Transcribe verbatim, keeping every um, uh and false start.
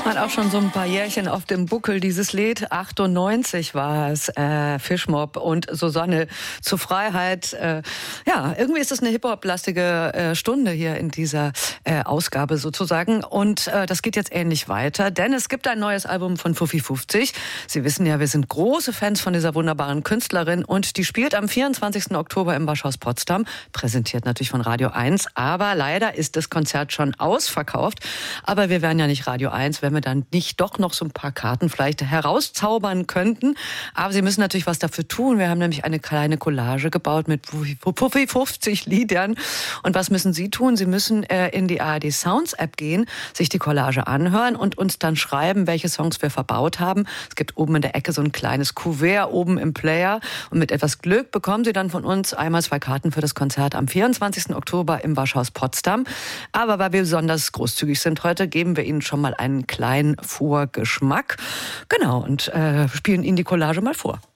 Hat auch schon so ein paar Jährchen auf dem Buckel, dieses Lied. achtundneunzig war es, äh, Fischmob und Susanne zur Freiheit. Äh, ja, irgendwie ist es eine Hip-Hop-lastige äh, Stunde hier in dieser äh, Ausgabe sozusagen. Und äh, das geht jetzt ähnlich weiter, denn es gibt ein neues Album von Fuffi fünfzig. Sie wissen ja, wir sind große Fans von dieser wunderbaren Künstlerin und die spielt am vierundzwanzigsten Oktober im Waschhaus Potsdam, präsentiert natürlich von Radio eins. Aber leider ist das Konzert schon ausverkauft. Aber wir wären ja nicht Radio eins, wenn wir dann nicht doch noch so ein paar Karten vielleicht herauszaubern könnten. Aber Sie müssen natürlich was dafür tun. Wir haben nämlich eine kleine Collage gebaut mit Fuffi fünfzig Liedern. Und was müssen Sie tun? Sie müssen äh, in die A R D Sounds App gehen, sich die Collage anhören und uns dann schreiben, welche Songs wir verbaut haben. Es gibt oben in der Ecke so ein kleines Kuvert oben im Player. Und mit etwas Glück bekommen Sie dann von uns einmal zwei Karten für das Konzert am vierundzwanzigsten Oktober im Waschhaus Potsdam. Aber weil wir besonders großzügig sind heute, geben wir Ihnen schon mal einen kleinen Vorgeschmack. Genau, und äh, spielen Ihnen die Collage mal vor.